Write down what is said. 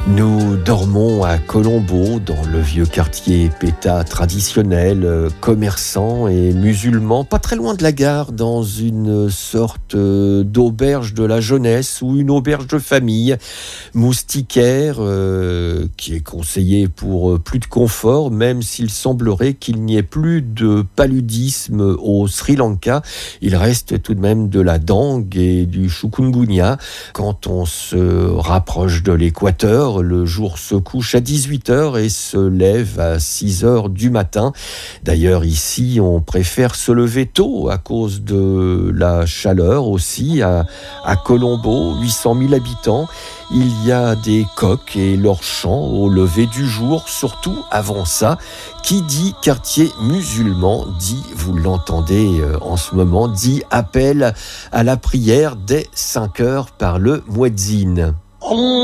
Nous dormons à Colombo, dans le vieux quartier PETA traditionnel, commerçants et musulmans, pas très loin de la gare, dans une sorte d'auberge de la jeunesse ou une auberge de famille, moustiquaire, qui est conseillée pour plus de confort, même s'il semblerait qu'il n'y ait plus de paludisme au Sri Lanka. Il reste tout de même de la dengue et du chikungunya. Quand on se rapproche de l'équateur, le jour se couche à 18h et se lève à 6h du matin. D'ailleurs, ici, on préfère se lever tôt à cause de la chaleur aussi. À Colombo, 800 000 habitants, il y a des coqs et leurs chants au lever du jour, surtout avant ça. Qui dit quartier musulman dit, vous l'entendez en ce moment, dit appel à la prière dès 5h par le muezzin.